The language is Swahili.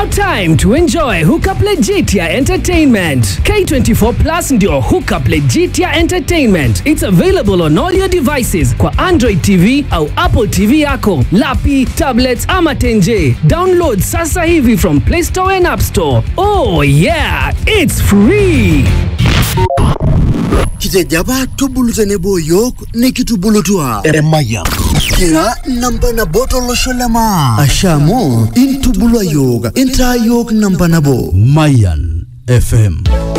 now time to enjoy Hookup Legitia Entertainment. K24 Plus ndio Hookup Legitia Entertainment. It's available on all your devices kwa Android TV au Apple TV yako, lapi, tablets ama tenje. Download sasa hivi from Play Store and App Store. Oh yeah, it's free. Kitejaba tubulu tenebo yok nikitubulu tua Maya Kira namba na botolo sholema Ashamo intubulu yoga Inta yok namba na bo Mayan FM